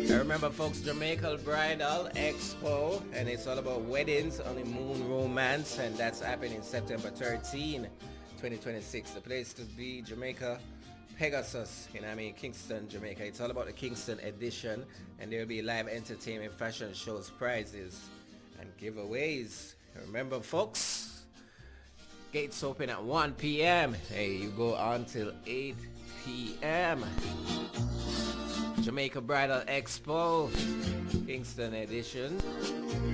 Remember, folks, Jamaica Bridal Expo, and it's all about weddings, honeymoon, romance, and that's happening September 13, 2026. The place to be, Jamaica Pegasus, Kingston, Jamaica. It's all about the Kingston edition, and there will be live entertainment, fashion shows, prizes, and giveaways. Remember, folks, gates open at 1 p.m. Hey, you go on till 8 p.m. Jamaica Bridal Expo, Kingston edition.